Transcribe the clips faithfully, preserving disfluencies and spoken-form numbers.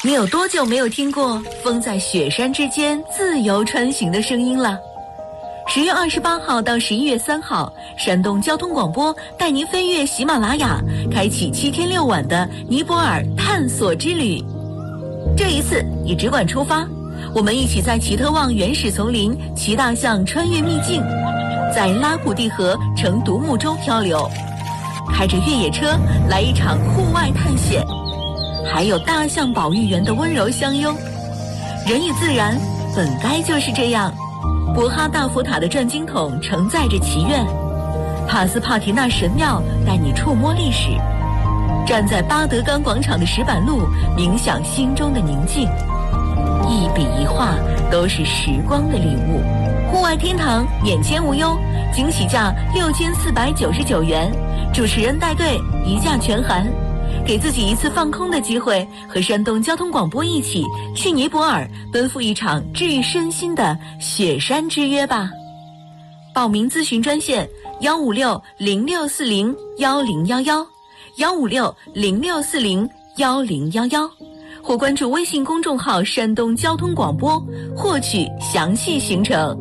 你有多久没有听过风在雪山之间自由穿行的声音了？十月二十八号到十一月三号，山东交通广播带您飞越喜马拉雅，开启七天六晚的尼泊尔探索之旅。这一次你只管出发，我们一起在奇特旺原始丛林骑大象穿越秘境，在拉普蒂河乘独木舟漂流，开着越野车来一场户外探险，还有大象保育员的温柔相拥。人与自然本该就是这样。博哈大佛塔的转经筒承载着祈愿，帕斯帕提纳神庙带你触摸历史，站在巴德冈广场的石板路冥想心中的宁静，一笔一画都是时光的礼物。户外天堂眼前无忧，惊喜价六千四百九十九元，主持人带队一价全含。给自己一次放空的机会，和山东交通广播一起去尼泊尔奔赴一场治愈身心的雪山之约吧。报名咨询专线幺五六零六四零幺零幺幺，幺五六零六四零幺零幺幺，或关注微信公众号山东交通广播，获取详细行程。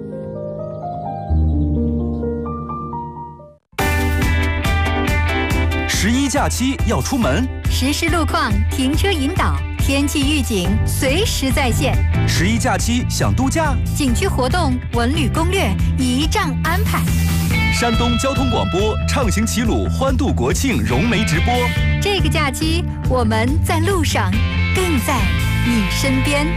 十一假期要出门， 实时路况、停车引导、天气预警随时在线。 十一假期想度假， 景区活动、文旅攻略一仗安排。 山东交通广播畅行齐鲁欢度国庆融媒直播。 这个假期我们在路上，更在你身边。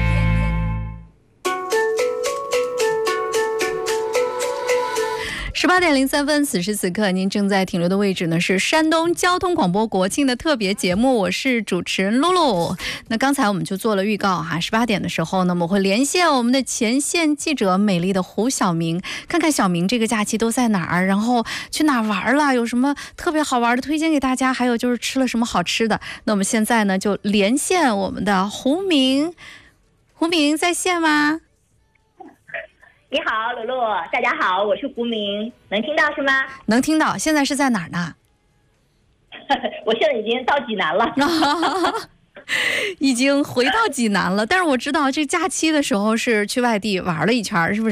十八点零三分，此时此刻您正在停留的位置呢是山东交通广播国庆的特别节目，我是主持人露露。那刚才我们就做了预告哈，十八点的时候呢，我们会连线我们的前线记者美丽的胡晓明，看看小明这个假期都在哪儿，然后去哪儿玩了，有什么特别好玩的推荐给大家，还有就是吃了什么好吃的。那我们现在呢就连线我们的胡明，胡明在线吗？ 你好，露露，大家好，我是胡明，能听到是吗？ 能听到。现在是在哪儿呢？ 我现在已经到济南了。 已经回到济南了，但是我知道这假期的时候是去外地玩了一圈，是不是？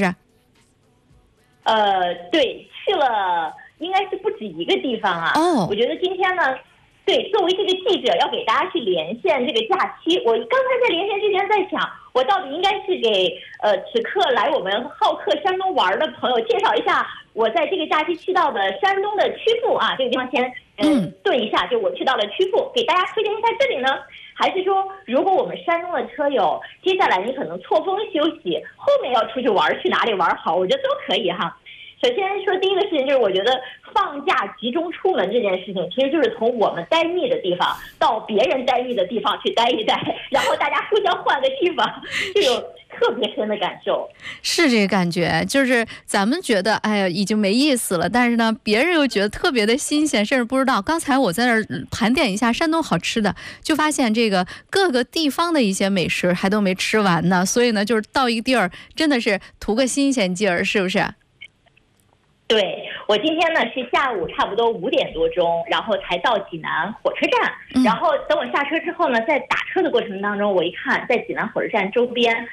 呃，对，去了应该是不止一个地方啊。哦，我觉得今天呢，对，作为这个记者要给大家去连线这个假期，我刚才在连线之前在想，我到底应该是给呃此刻来我们好客山东玩的朋友介绍一下我在这个假期去到的山东的曲阜啊，这个地方先嗯顿一下，就我去到了曲阜，给大家推荐一下这里呢，还是说如果我们山东的车友接下来你可能错峰休息，后面要出去玩，去哪里玩好，我觉得都可以哈。首先说第一个事情就是我觉得放假集中出门这件事情，其实就是从我们待腻的地方到别人待腻的地方去待一待，然后大家互相换个地方，就有特别深的感受。 是这个感觉，就是咱们觉得哎呀已经没意思了，但是呢别人又觉得特别的新鲜，甚至不知道。刚才我在那儿盘点一下山东好吃的，就发现这个各个地方的一些美食还都没吃完呢，所以呢就是到一个地儿真的是图个新鲜劲儿，是不是？ 对，我今天呢是下午差不多五点多钟，然后才到济南火车站，嗯、然后等我下车之后呢，在打车的过程当中，我一看在济南火车站周边，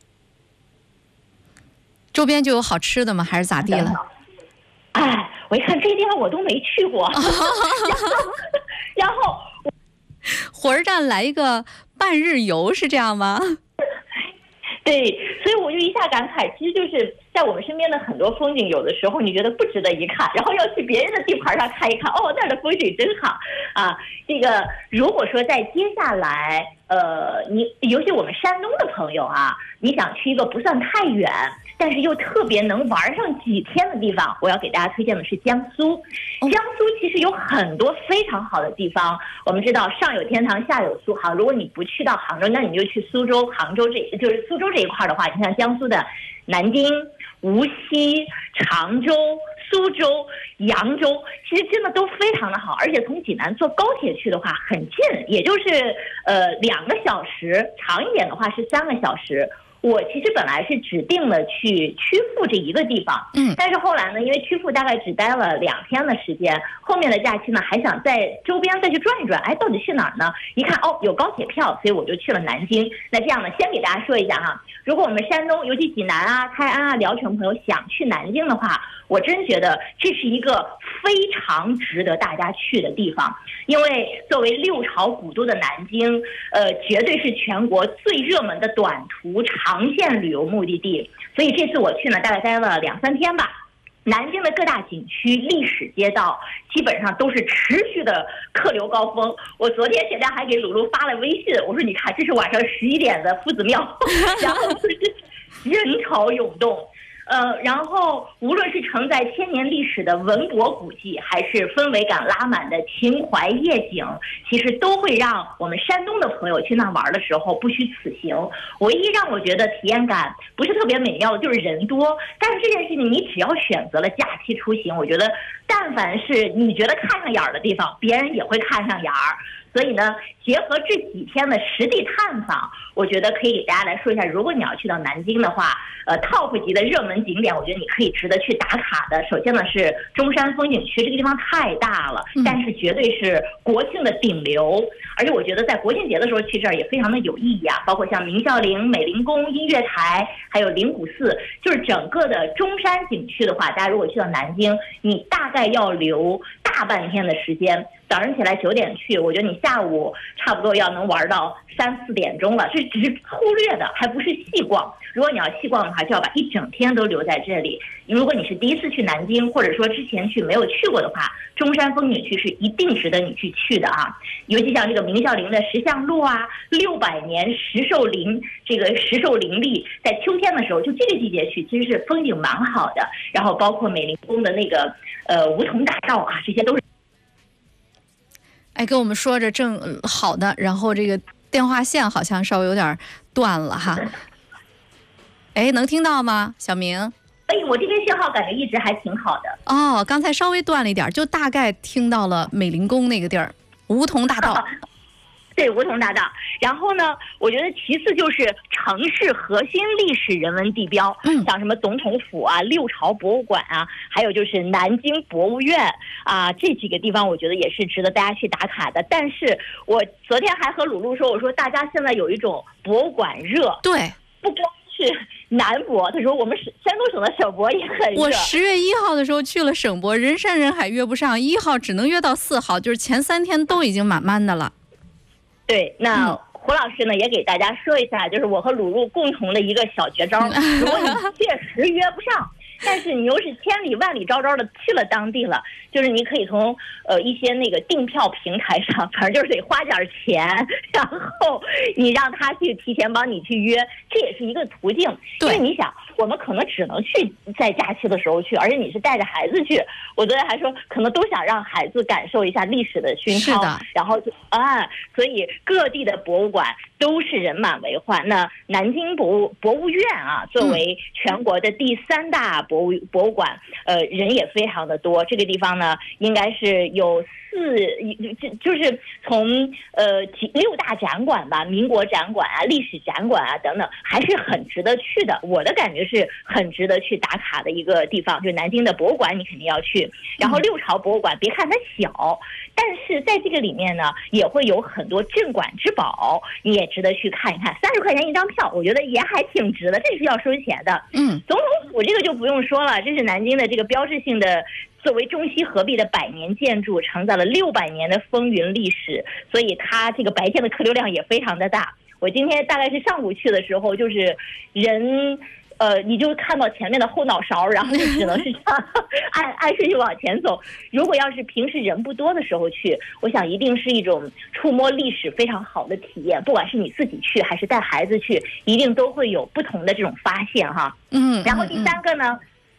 周边就有好吃的吗？还是咋地了？ 哎，我一看这些地方我都没去过，然后，然后火车站来一个半日游是这样吗？ 对，所以我就一下感慨，其实就是在我们身边的很多风景，有的时候你觉得不值得一看，然后要去别人的地盘上看一看，哦，那儿的风景真好啊！这个如果说在接下来，呃，你尤其我们山东的朋友啊，你想去一个不算太远，但是又特别能玩上几天的地方，我要给大家推荐的是江苏。江苏其实有很多非常好的地方，我们知道上有天堂，下有苏杭。如果你不去到杭州，那你就去苏州、杭州这，就是苏州这一块的话，你像江苏的南京、无锡、常州、苏州、扬州，其实真的都非常的好，而且从济南坐高铁去的话很近，也就是呃两个小时，长一点的话是三个小时。 我其实本来是指定了去曲阜这一个地方，嗯，但是后来呢，因为曲阜大概只待了两天的时间，后面的假期呢还想在周边再去转一转，哎，到底去哪儿呢？一看哦，有高铁票，所以我就去了南京。那这样呢，先给大家说一下哈，如果我们山东，尤其济南啊、泰安啊、聊城朋友想去南京的话，我真觉得这是一个非常值得大家去的地方，因为作为六朝古都的南京，呃，绝对是全国最热门的短途长线旅游目的地。所以这次我去呢，大概待了两三天吧。南京的各大景区、历史街道基本上都是持续的客流高峰。我昨天现在还给鲁鲁发了微信，我说你看，这是晚上十一点的夫子庙，然后就是人潮涌动。呃，然后无论是承载千年历史的文博古迹，还是氛围感拉满的秦淮夜景，其实都会让我们山东的朋友去那玩的时候不虚此行。唯一让我觉得体验感不是特别美妙的就是人多，但是这件事情你只要选择了假期出行，我觉得但凡是你觉得看上眼儿的地方，别人也会看上眼儿。所以呢，结合这几天的实地探访，我觉得可以给大家来说一下，如果你要去到南京的话，呃 ，top 级的热门景点，我觉得你可以值得去打卡的。首先呢是中山风景区，这个地方太大了，但是绝对是国庆的顶流，而且我觉得在国庆节的时候去这儿也非常的有意义啊。包括像明孝陵、美龄宫、音乐台，还有灵谷寺，就是整个的中山景区的话，大家如果去到南京，你大概要留大半天的时间。早上起来九点去，我觉得你下午差不多要能玩到三四点钟了，这只是粗略的，还不是细逛。如果你要细逛的话，就要把一整天都留在这里。如果你是第一次去南京，或者说之前去没有去过的话，中山风景区是一定值得你去去的啊。尤其像这个明孝陵的石像路啊，六百年石兽林，这个石兽林立，在秋天的时候，就这个季节去，其实是风景蛮好的。然后包括美龄宫的那个呃梧桐大道啊，这些都是。 哎，跟我们说着正好的，然后这个电话线好像稍微有点断了哈。哎，能听到吗，小明？ 哎，我这边信号感觉一直还挺好的。 哦，刚才稍微断了一点，就大概听到了美龄宫那个地儿，梧桐大道。 对，梧桐大道。然后呢，我觉得其次就是城市核心历史人文地标，嗯，像什么总统府啊、六朝博物馆啊，还有就是南京博物院啊，这几个地方我觉得也是值得大家去打卡的。但是我昨天还和鲁鲁说，我说大家现在有一种博物馆热， 对， 不光是南博，他说我们省山东省的省博也很热。 我十月一号的时候去了省博，人山人海约不上，一号只能约到四号，就是前三天都已经满满的了。 对，那胡老师呢也给大家说一下，就是我和鲁鲁共同的一个小绝招。如果你确实约不上，但是你又是千里万里招招的去了当地了，就是你可以从呃一些那个订票平台上，反正就是得花点钱，然后你让他去提前帮你去约，这也是一个途径。因为你想，我们可能只能去在假期的时候去，而且你是带着孩子去。我昨天还说，可能都想让孩子感受一下历史的熏陶，然后就啊，所以各地的博物馆都是人满为患。那南京博物博物院啊，作为全国的第三大博物博物馆，呃，人也非常的多。这个地方呢，应该是有四，就就是从呃几六大展馆吧，民国展馆啊、历史展馆啊等等，还是很值得去的。我的感觉是很值得去打卡的一个地方，就是南京的博物馆，你肯定要去。然后六朝博物馆，别看它小，但是在这个里面呢，也会有很多镇馆之宝，你也值得去看一看。三十块钱一张票，我觉得也还挺值的，这是要收钱的。嗯，总统府这个就不用说了，这是南京的这个标志性的。作为中西合璧的百年建筑，承载了六百年的风云历史，所以它这个白天的客流量也非常的大。我今天大概是上午去的时候，就是人，呃，你就看到前面的后脑勺，然后就只能是这样按按顺序往前走。如果要是平时人不多的时候去，我想一定是一种触摸历史非常好的体验。不管是你自己去还是带孩子去，一定都会有不同的这种发现哈。嗯。然后第三个呢？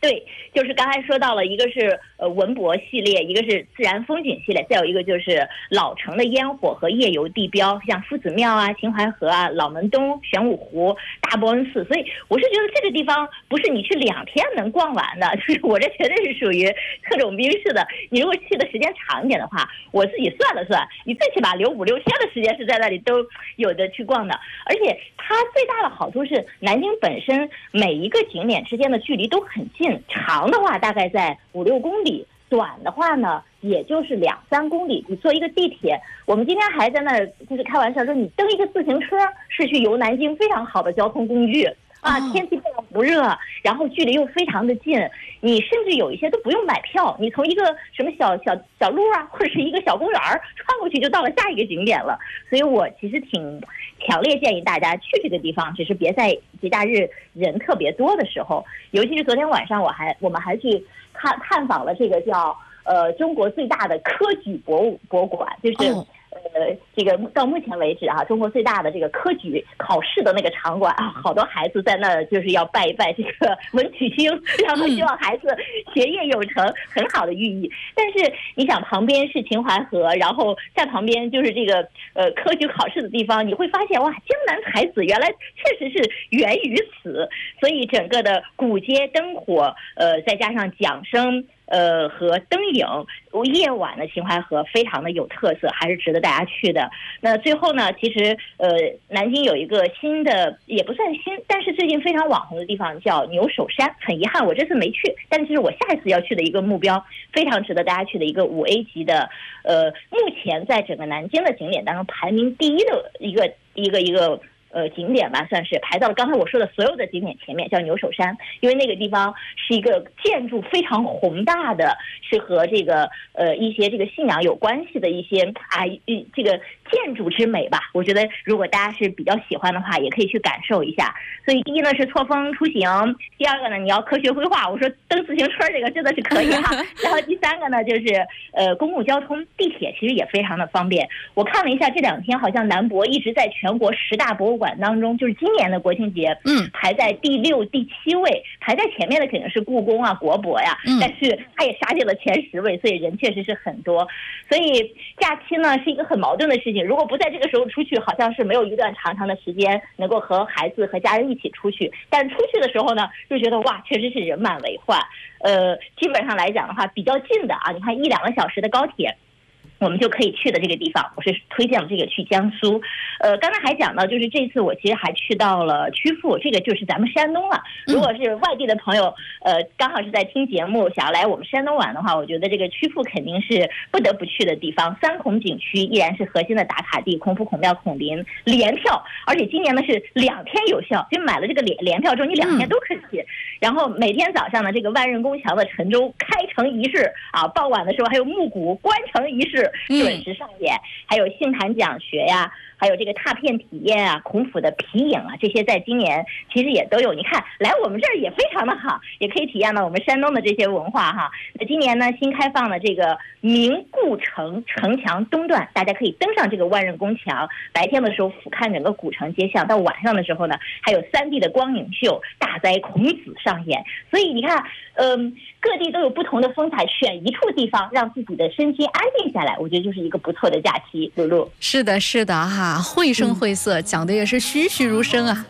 对，就是刚才说到了，一个是呃文博系列，一个是自然风景系列，再有一个就是老城的烟火和夜游地标，像夫子庙啊、秦淮河啊、老门东、玄武湖、大波恩寺。所以我是觉得这个地方不是你去两天能逛完的，就是我这绝对是属于特种兵式的。你如果去的时间长一点的话，我自己算了算，你最起码留五六天的时间是在那里都有的去逛的。而且它最大的好处是，南京本身每一个景点之间的距离都很近。长的话大概在五六公里，短的话呢也就是两三公里。你坐一个地铁，我们今天还在那儿就是开玩笑说，你蹬一个自行车是去游南京非常好的交通工具啊，天气非常不热，然后距离又非常的近，你甚至有一些都不用买票，你从一个什么小小小路啊，或者是一个小公园穿过去就到了下一个景点了。所以我其实挺强烈建议大家去这个地方，只是别在节假日人特别多的时候。尤其是昨天晚上我还我们还去看探访了这个叫呃中国最大的科举博物博物馆，就是、哦呃，这个到目前为止啊，中国最大的这个科举考试的那个场馆啊，好多孩子在那儿就是要拜一拜这个文曲星，然后希望孩子学业有成，很好的寓意。但是你想，旁边是秦淮河，然后在旁边就是这个呃科举考试的地方，你会发现哇，江南才子原来确实是源于此。所以整个的古街灯火，呃，再加上桨声。呃，和灯影，夜晚的秦淮河非常的有特色，还是值得大家去的。那最后呢，其实呃，南京有一个新的，也不算新，但是最近非常网红的地方叫牛首山。很遗憾，我这次没去，但是这是我下一次要去的一个目标，非常值得大家去的一个五 A 级的，呃，目前在整个南京的景点当中排名第一的一个一个一个。呃，景点吧，算是排到了刚才我说的所有的景点前面，叫牛首山。因为那个地方是一个建筑非常宏大的，是和这个呃一些这个信仰有关系的一些啊，这个建筑之美吧。我觉得如果大家是比较喜欢的话，也可以去感受一下。所以第一呢是错峰出行，第二个呢你要科学规划。我说蹬自行车这个真的是可以哈。然后第三个呢就是呃公共交通，地铁其实也非常的方便。我看了一下这两天，好像南博一直在全国十大博物馆当中，就是今年的国庆节，嗯，排在第六、第七位，排在前面的肯定是故宫啊、国博呀，嗯，但是它也杀进了前十位，所以人确实是很多。所以假期呢是一个很矛盾的事情，如果不在这个时候出去，好像是没有一段长长的时间能够和孩子和家人一起出去，但出去的时候呢，就觉得哇，确实是人满为患。呃，基本上来讲的话，比较近的啊，你看一两个小时的高铁。我们就可以去的这个地方，我是推荐了这个去江苏。呃，刚才还讲到，就是这次我其实还去到了曲阜，这个就是咱们山东了。如果是外地的朋友，呃，刚好是在听节目，想要来我们山东玩的话，我觉得这个曲阜肯定是不得不去的地方。三孔景区依然是核心的打卡地，孔府、孔庙、孔林联票，而且今年呢是两天有效，就买了这个联联票之后，你两天都可以去。然后每天早上呢，这个万仞宫墙的沉舟开城仪式啊，傍晚的时候还有暮鼓关城仪式。准时上演，还有杏坛讲学呀，还有这个拓片体验啊，孔府的皮影啊，这些在今年其实也都有。你看来我们这儿也非常的好，也可以体验到我们山东的这些文化哈。那今年呢新开放了这个明故城城墙东段，大家可以登上这个万仞宫墙，白天的时候俯瞰整个古城街巷，到晚上的时候呢还有三 D 的光影秀，大哉孔子上演。所以你看嗯，各地都有不同的风采，选一处地方让自己的身心安定下来，我觉得就是一个不错的假期。露露， 是的是的哈，绘声绘色，嗯，讲的也是栩栩如生啊。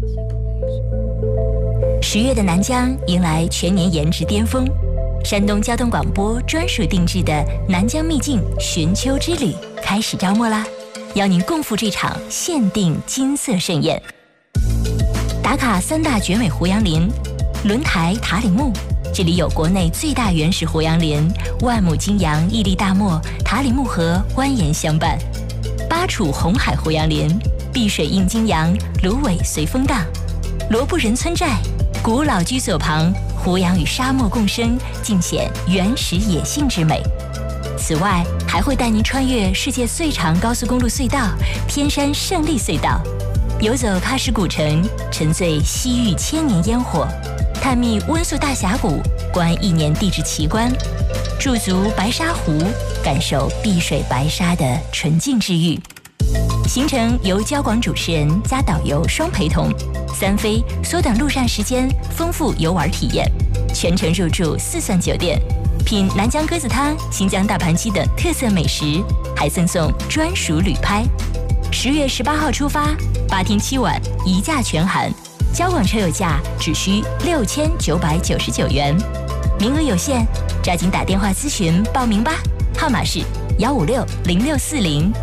十月的南疆迎来全年颜值巅峰，山东交通广播专属定制的南疆秘境寻秋之旅开始招募啦，邀您共赴这场限定金色盛宴。打卡三大绝美胡杨林，轮台塔里木，这里有国内最大原始胡杨林，万亩金杨屹立大漠，塔里木河蜿蜒相伴。巴楚红海胡杨林，碧水映金杨，芦苇随风荡。罗布人村寨，古老居所旁，胡杨与沙漠共生，尽显原始野性之美。此外，还会带您穿越世界最长高速公路隧道天山胜利隧道，游走喀什古城，沉醉西域千年烟火，探秘温宿大峡谷，观一年地质奇观，驻足白沙湖，感受碧水白沙的纯净之欲。行程由交广主持人加导游双陪同，三飞缩短路上时间，丰富游玩体验。 全程入住四钻酒店，品南疆鸽子汤、新疆大盘鸡等特色美食，还赠送专属旅拍。十月十八号出发，八天七晚，一价全含，交广车友价只需六千九百九十九元，名额有限，抓紧打电话咨询报名吧，号码是幺五六零六四零。